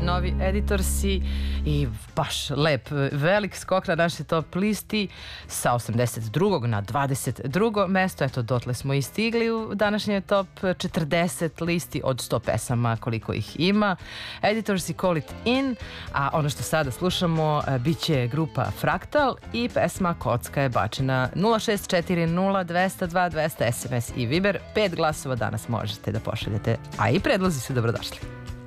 novi Editorsi i baš lep, velik skok na našoj top listi sa 82. na 22. mesto. Eto, dotle smo i stigli u današnje top 40 listi od 100 pesama koliko ih ima. Editorsi Call It In, a ono što sada slušamo bit će grupa Fraktal i pesma Kocka je bačena. 0640 202 200 SMS i Viber. 5 glasova danas možete da pošaljete, a i predlozi su dobrodošli.